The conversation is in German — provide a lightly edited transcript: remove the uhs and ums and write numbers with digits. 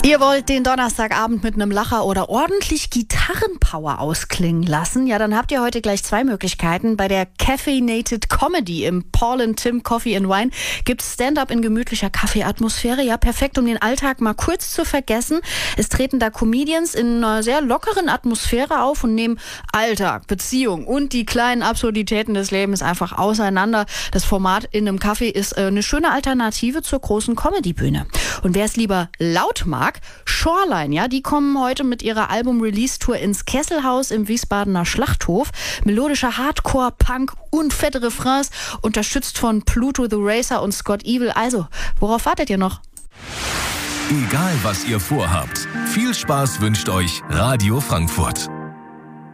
Ihr wollt den Donnerstagabend mit einem Lacher oder ordentlich Gitarrenpower ausklingen lassen? Ja, dann habt ihr heute gleich zwei Möglichkeiten. Bei der Caffeinated Comedy im Paul & Tim Coffee and Wine gibt's Stand-up in gemütlicher Kaffeeatmosphäre. Ja, perfekt, um den Alltag mal kurz zu vergessen. Es treten da Comedians in einer sehr lockeren Atmosphäre auf und nehmen Alltag, Beziehung und die kleinen Absurditäten des Lebens einfach auseinander. Das Format in einem Kaffee ist eine schöne Alternative zur großen Comedybühne. Und wer es lieber laut mag, Shoreline, ja, die kommen heute mit ihrer Album-Release-Tour ins Kesselhaus im Wiesbadener Schlachthof. Melodischer Hardcore, Punk und fette Refrains, unterstützt von Pluto the Racer und Scott Evil. Also, worauf wartet ihr noch? Egal, was ihr vorhabt, viel Spaß wünscht euch Radio Frankfurt.